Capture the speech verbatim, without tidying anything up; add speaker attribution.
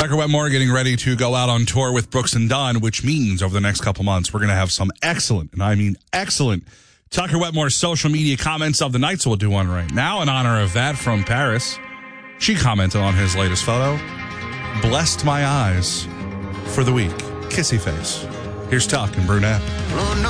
Speaker 1: Tucker Wetmore getting ready to go out on tour with Brooks and Dunn, which means over the next couple months, we're going to have some excellent, and I mean excellent, Tucker Wetmore social media comments of the night. So we'll do one right now in honor of that from Paris. She commented on his latest photo. Blessed my eyes for the week. Kissy face. Here's Tuck and Brunette.